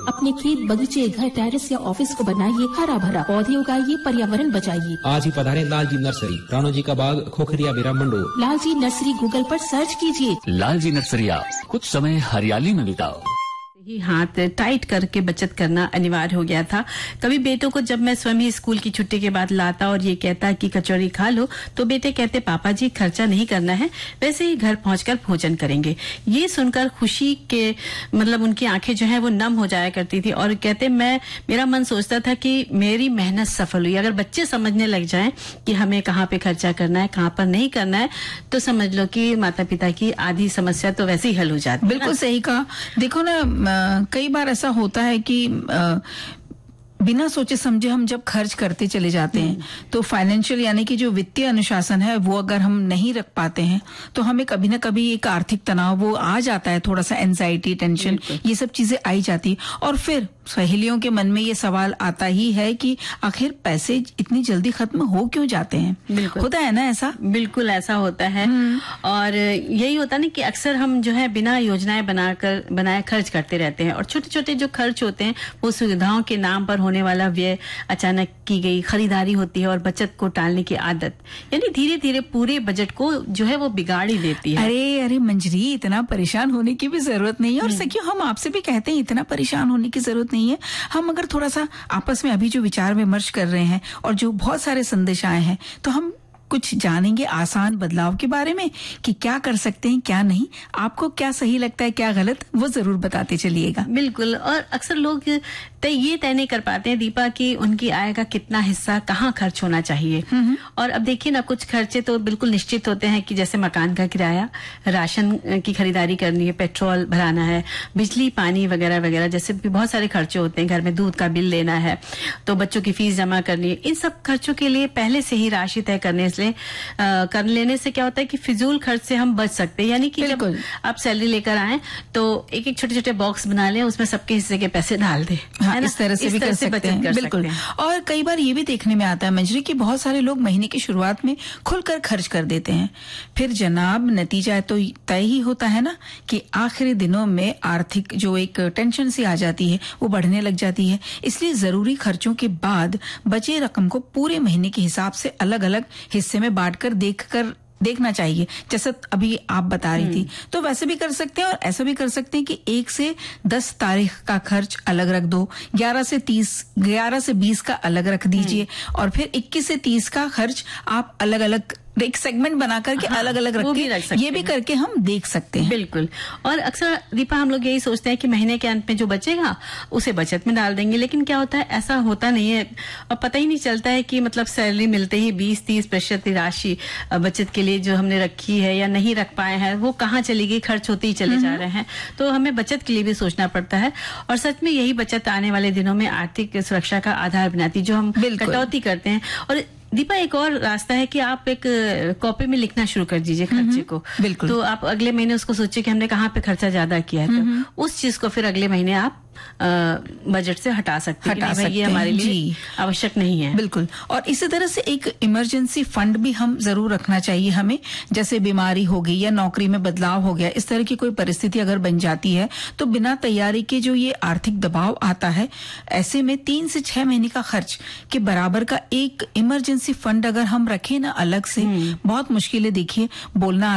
अपने खेत, बगीचे, घर, टेरेस या ऑफिस को बनाइए हरा भरा, पौधे उगाइए, पर्यावरण बचाइए। आज ही पधारें लालजी नर्सरी, राणोजी का बाग, खोखरिया बेरा मंडोर। लालजी नर्सरी गूगल पर सर्च कीजिए। लालजी नर्सरिया, कुछ समय हरियाली में बिताओ। ही हाथ टाइट करके बचत करना अनिवार्य हो गया था। कभी बेटों को जब मैं स्वयं ही स्कूल की छुट्टी के बाद लाता और ये कहता कि कचौरी खा लो, तो बेटे कहते पापा जी खर्चा नहीं करना है, वैसे ही घर पहुंचकर भोजन करेंगे। ये सुनकर खुशी के मतलब उनकी आंखें जो है वो नम हो जाया करती थी और कहते मेरा मन सोचता था कि मेरी मेहनत सफल हुई। अगर बच्चे समझने लग जाएं कि हमें कहाँ पे खर्चा करना है, कहाँ पर नहीं करना है, तो समझ लो कि माता पिता की आधी समस्या तो वैसे ही हल हो जाती है। बिल्कुल सही कहा। देखो ना, कई बार ऐसा होता है कि बिना सोचे समझे हम जब खर्च करते चले जाते हैं तो फाइनेंशियल यानी कि जो वित्तीय अनुशासन है वो अगर हम नहीं रख पाते हैं तो हमें कभी ना कभी एक आर्थिक तनाव वो आ जाता है, थोड़ा सा एंजाइटी, टेंशन, ये सब चीजें आई जाती है। और फिर सहेलियों के मन में ये सवाल आता ही है कि आखिर पैसे इतनी जल्दी खत्म हो क्यों जाते हैं। होता है ना ऐसा? बिल्कुल ऐसा होता है। और यही होता है ना कि अक्सर हम जो है बिना योजनाएं बनाए खर्च करते रहते हैं और छोटे छोटे जो खर्च होते हैं वो सुविधाओं के नाम पर होने वाला व्यय, अचानक की गई खरीदारी होती है और बचत को टालने की आदत, यानी धीरे धीरे पूरे बजट को जो है वो बिगाड़ ही देती है। अरे मंजरी, इतना परेशान होने की भी जरूरत नहीं है। और सखियों, हम आपसे भी कहते हैं इतना परेशान होने की जरूरत नहीं है। हम अगर थोड़ा सा आपस में अभी जो विचार विमर्श कर रहे हैं और जो बहुत सारे संदेश आए हैं, तो हम कुछ जानेंगे आसान बदलाव के बारे में कि क्या कर सकते हैं, क्या नहीं। आपको क्या सही लगता है, क्या गलत, वो जरूर बताते चलिएगा। बिल्कुल। और अक्सर लोग ये तय नहीं कर पाते हैं दीपा कि उनकी आय का कितना हिस्सा कहाँ खर्च होना चाहिए। और अब देखिए ना, कुछ खर्चे तो बिल्कुल निश्चित होते हैं कि जैसे मकान का किराया, राशन की खरीदारी करनी है, पेट्रोल भराना है, बिजली, पानी वगैरह वगैरह, जैसे भी बहुत सारे खर्चे होते हैं। घर में दूध का बिल लेना है, तो बच्चों की फीस जमा करनी है। इन सब खर्चों के लिए पहले से ही राशि तय कर लेने से क्या होता है कि फिजूल खर्च से हम बच सकते हैं। यानी कि जब आप सैलरी लेकर आए तो एक एक छोटे छोटे बॉक्स बना लें, उसमें सबके हिस्से के पैसे डाल दें। इस तरह से भी कर सकते हैं। बिल्कुल। और कई बार ये भी देखने में आता है मंजरी कि बहुत सारे लोग महीने की शुरुआत में खुलकर खर्च कर देते हैं, फिर जनाब नतीजा तो तय ही होता है ना कि आखिरी दिनों में आर्थिक जो एक टेंशन सी आ जाती है वो बढ़ने लग जाती है। इसलिए जरूरी खर्चों के बाद बचे रकम को पूरे महीने के हिसाब से अलग अलग हिस्से में बांटकर देखना चाहिए, जैसा अभी आप बता रही थी। तो वैसे भी कर सकते हैं और ऐसा भी कर सकते हैं कि 1 से 10 तारीख का खर्च अलग रख दो, 11 से 20 का अलग रख दीजिए और फिर 21 से 30 का खर्च आप अलग अलग एक सेगमेंट बना करके अलग अलग रख ये भी करके हम देख सकते हैं। बिल्कुल। और अक्सर दीपा हम लोग यही सोचते हैं कि महीने के अंत में जो बचेगा उसे बचत में डाल देंगे, लेकिन क्या होता है, ऐसा होता नहीं है। और पता ही नहीं चलता है कि मतलब सैलरी मिलते ही 20-30% राशि बचत के लिए जो हमने रखी है या नहीं रख पाए हैं वो कहाँ चली गई, खर्च होते ही चले जा रहे हैं। तो हमें बचत के लिए भी सोचना पड़ता है और सच में यही बचत आने वाले दिनों में आर्थिक सुरक्षा का आधार बनाती, जो हम कटौती करते हैं। और दीपा एक और रास्ता है कि आप एक कॉपी में लिखना शुरू कर दीजिए खर्चे को। बिल्कुल। तो आप अगले महीने उसको सोचिए कि हमने कहाँ पे खर्चा ज्यादा किया है, तो उस चीज को फिर अगले महीने आप बजट से हटा सकते हैं। ये हमारे लिए आवश्यक नहीं है। बिल्कुल। और इसी तरह से एक इमरजेंसी फंड भी हम जरूर रखना चाहिए हमें, जैसे बीमारी हो गई या नौकरी में बदलाव हो गया, इस तरह की कोई परिस्थिति अगर बन जाती है तो बिना तैयारी के जो ये आर्थिक दबाव आता है, ऐसे में 3 से 6 महीने का खर्च के बराबर का एक इमरजेंसी फंड अगर हम रखें ना अलग से, बहुत मुश्किलें देखिए बोलना